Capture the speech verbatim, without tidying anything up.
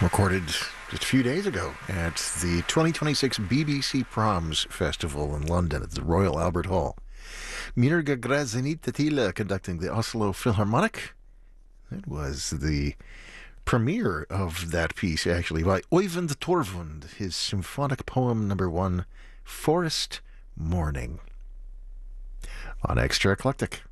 recorded just a few days ago at the twenty twenty-six B B C Proms Festival in London at the Royal Albert Hall. Mirga Grazinita conducting the Oslo Philharmonic. It was the premiere of that piece, actually, by Oyvind Torvund, his symphonic poem number one, Forest Morning, on Extra Eclectic.